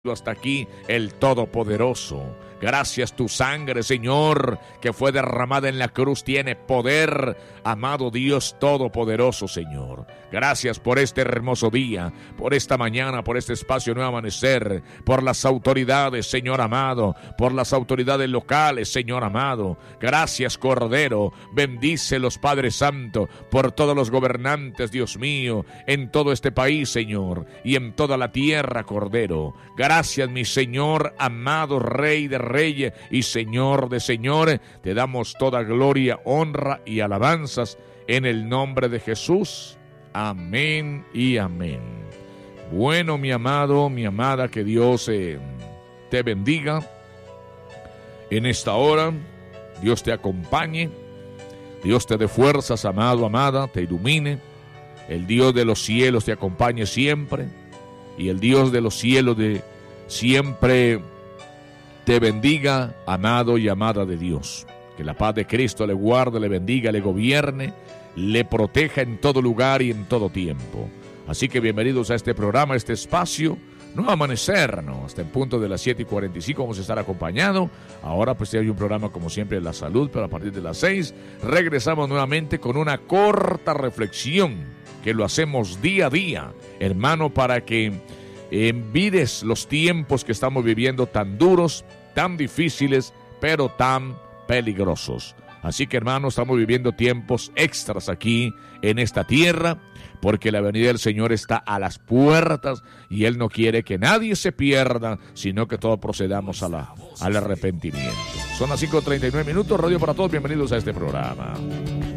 hasta aquí el Todopoderoso. Gracias, tu sangre, Señor, que fue derramada en la cruz, tiene poder, amado Dios Todopoderoso, Señor. Gracias por este hermoso día, por esta mañana, por este espacio Nuevo Amanecer, por las autoridades, Señor amado, por las autoridades locales, Señor amado. Gracias, Cordero, bendícelos, Padre Santo, por todos los gobernantes, Dios mío, en todo este país, Señor, y en toda la tierra, Cordero. Gracias, mi Señor, amado Rey de Reyes y Señor de señores, te damos toda gloria, honra y alabanzas en el nombre de Jesús. Amén y amén. Bueno, mi amado, mi amada, que Dios te bendiga en esta hora. Dios te acompañe, Dios te dé fuerzas, amado, amada, te ilumine. El Dios de los cielos te acompañe siempre, y el Dios de los cielos de siempre te bendiga, amado y amada de Dios. Que la paz de Cristo le guarde, le bendiga, le gobierne, le proteja en todo lugar y en todo tiempo. Así que bienvenidos a este programa, a este espacio Nuevo Amanecer, ¿no? Hasta el punto de las 7:45 vamos a estar acompañados. Ahora pues hay un programa como siempre de la salud, pero a partir de las 6 regresamos nuevamente con una corta reflexión que lo hacemos día a día, hermano, para que envides los tiempos que estamos viviendo tan duros, tan difíciles, pero tan peligrosos. Así que, hermanos, estamos viviendo tiempos extras aquí en esta tierra, porque la venida del Señor está a las puertas y Él no quiere que nadie se pierda, sino que todos procedamos al arrepentimiento. Son las 5:39 minutos, Radio para Todos, bienvenidos a este programa.